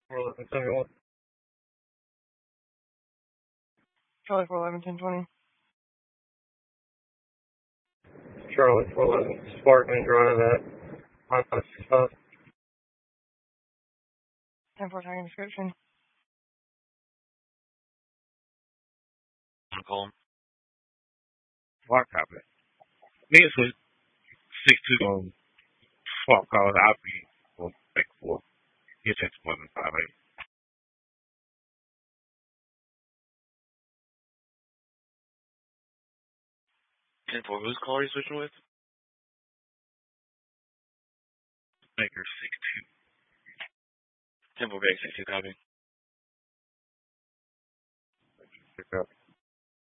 Charlie 411, 1020. Charlie 411, Sparkman Drive at Honda stuff. 10-4 tracking description. Call. Swap copy. Me and Switch 6-2 on swap calls. I'll be on back and forth. It's 10-1-5-8. 10-4, whose call are you switching with? Baker 6-2. 10-4 Baker 6-2 copy. Pick up.